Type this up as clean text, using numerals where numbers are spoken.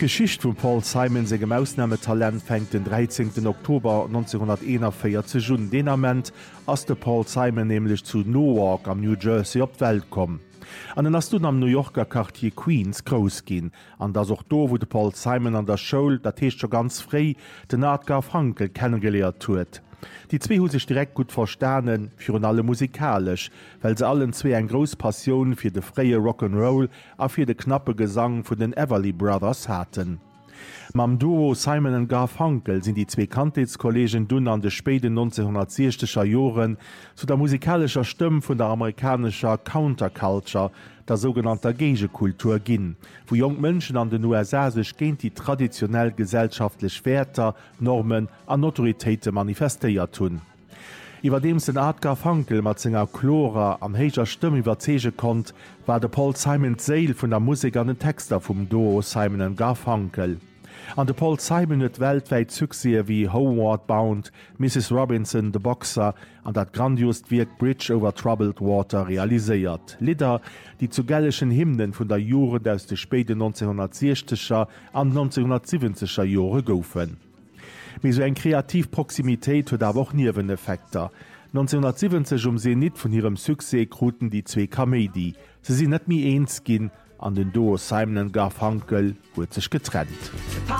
Geschicht vun Paul Simon segem Ausnahmetalent fängt den 13. Oktober 1941 zu Jun Denament, ass de Paul Simon nämlich zu Newark am New Jersey op Welt kom. An den Astun am New Yorker Quartier Queens groß gin, an das auch do, wo de Paul Simon an der Schule, dat heescht schon ganz frei, den Edgar Frankl kennengelernt huet. Die zwei hu sich direkt gut verstanen, führen alle musikalisch, weil sie allen zwei ein groß Passion für de freie Rock'n'Roll a für de knappe Gesang von den Everly Brothers hatten. Mam Duo Simon & Garfunkel sind die zwei Kantitzkollegen dun an de späten 1960er Jahren zu der musikalischer Stimme von der amerikanischer Counterculture, der sogenannter Gage-Kultur ginn, wo jung Menschen an den USA sich gegen die traditionell gesellschaftlich Werte, Normen an Autoritäten manifestiert tun. Iwer dem den Edgar Frankl mat Singer Chlora an heiger Stimme überzege konnt, war de Paul Simon Seel vun der Musik an den Texter vum Duo Simon & Garfunkel. An de Paul Simon huet weltweit Suchse wie Homeward Bound, Mrs. Robinson, The Boxer an dat grandios Wirk Bridge over Troubled Water realisiert. Lieder, die zu gälleschen Hymnen vun der Jure aus de späten 1960er an 1970er Jore goufen. Wie so eng Kreativproximitéit huet awer och Nierweneffekter. 1970 se net vun ihrem Suchse kruten die zwei Comedy. Se sinn net mi eens ginn, an den Duo Simon & Garfunkel huet sech getrennt.